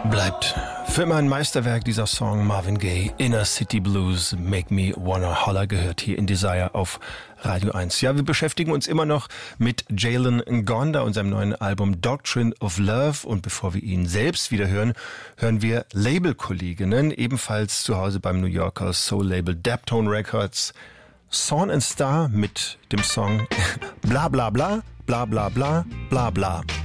Bleibt für immer ein Meisterwerk dieser Song Marvin Gaye, Inner City Blues, Make Me Wanna Holler, gehört hier in Desire auf Radio 1. Ja, wir beschäftigen uns immer noch mit Jalen Ngonda und seinem neuen Album Doctrine of Love. Und bevor wir ihn selbst wieder hören, hören wir Labelkolleginnen, ebenfalls zu Hause beim New Yorker Soul-Label Daptone Records, Sawn and Star mit dem Song Bla Bla Bla, Bla Bla Bla, Bla Bla.